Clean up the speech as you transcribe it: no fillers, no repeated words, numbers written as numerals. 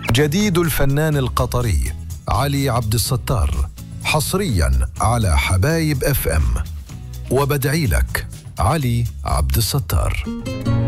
جديد الفنان القطري علي عبد الستار حصريا على حبايب FM. وبدعي لك علي عبد الستار.